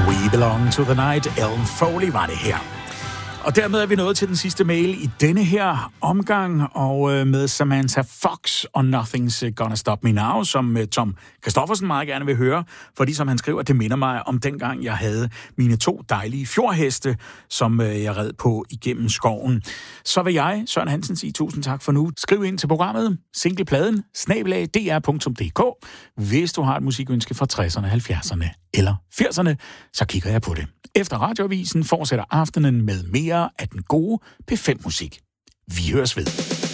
We Belong to the Night. Ellen Foley var det her. Og dermed er vi nået til den sidste mail i denne her omgang, og med Samantha Fox og Nothing's Gonna Stop Me Now, som Tom Kristoffersen meget gerne vil høre, fordi som han skriver, det minder mig om dengang, jeg havde mine 2 dejlige fjordheste, som jeg red på igennem skoven. Så vil jeg, Søren Hansen, sige tusind tak for nu. Skriv ind til programmet, singlepladen, @dr.dk. Hvis du har et musikønske fra 60'erne, 70'erne eller 80'erne, så kigger jeg på det. Efter radioavisen fortsætter aftenen med mere af den gode P5-musik. Vi høres ved.